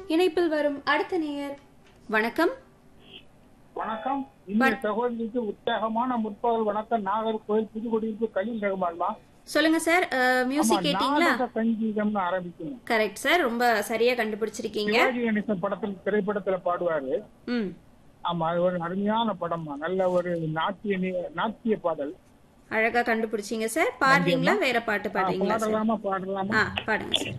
இணைப்பில் வரும் அடுத்த நேயர். வணக்கம். வணக்கம். இந்த சகோதரிக்கு உற்சாகமான முற்பகல் வணக்கம். நாகர்கோவில் புதுக்குடியிருப்பு கலீல் ரஹ்மான்மா. சொல்லுங்க சார். மியூசிக் கேட்டீங்களா? சங்கீதம்னு ஆரம்பிக்கணும். கரெக்ட் சார், ரொம்ப சரியா கண்டுபிடிச்சிருக்கீங்க. சிவாஜி கணேசன் திரைப்படத்துல பாடுவாரு. ஆமா, அது ஒரு அருமையான படமா, நல்ல ஒரு நாட்டிய பாடல். அழகா கண்டுபிடிச்சீங்க சார். பாடுறீங்களா வேற பாட்டு பாடுறீங்களா? பாடலாமா? பாடுங்க சார்.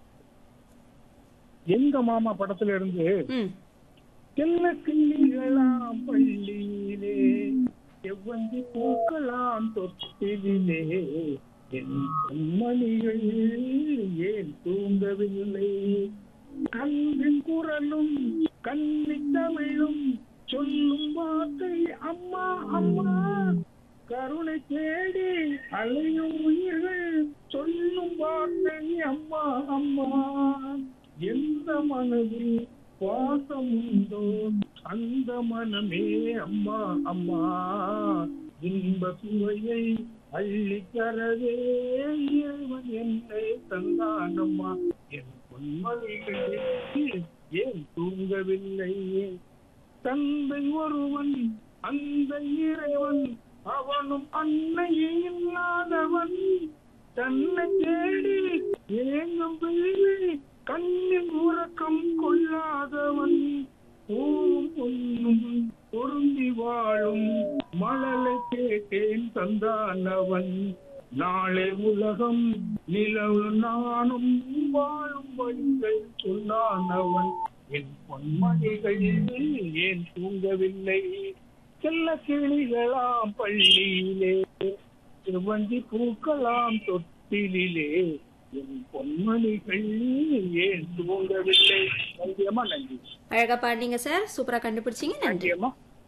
எங்க மாமா படத்துல இருந்து செல்ல கிள்ளிகளாம் பள்ளியிலே எவ்வந்தி பூக்கலாம் தொட்டிலே என் கண்மணிகள் ஏன் தூங்கவில்லை, அன்பின் குரலும் கண்ணி தமிழும் சொல்லும் வார்த்தை அம்மா அம்மா, கருணை தேடி அலையும் உயிர்கள் சொல்லும் வார்த்தை அம்மா அம்மா, எந்த மனதில் பாசம் உண்டோ அந்த மனமே அம்மா அம்மா, இன்ப சுவையை அள்ளி தரவே இறைவன் என்னை தந்தானம்மா, என் பொன்மணிகளுக்கு ஏன் தூங்கவில்லை, தந்தை ஒருவன் அந்த இறைவன் அவனும் அன்னையே இல்லாதவன், தன்னை தேடி ஏங்கும் பிள்ளை கண்ணின் உறக்கம் கொள்ளாதவன், பூவும் பொன்னும் பொருந்தி வாழும் மழலை கேட்டேன் தந்தானவன், நாளை உலகம் நிலவு நானும் வாழும் வழிகள் சொன்னானவன், என் பொன்மணிகள் ஏன் தூங்கவில்லை, செல்ல கிளிகளாம் பள்ளியிலே சிவந்தி பூக்கலாம் தொட்டிலே என் பொன்மணிகள் ஏன் தூங்கவில்லை. நன்றியம்மா. நன்றி. அழகா பாடுறீங்க சார். சூப்பரா கண்டுபிடிச்சீங்க. நன்றியம்மா.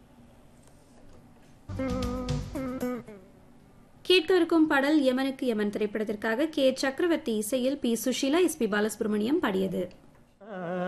கேட்கவிருக்கும் பாடல் யமனுக்கு யமன் திரைப்படத்திற்காக கே. சக்கரவர்த்தி இசையில் B. Sushila, S. B. Balasubramaniam பாடியது.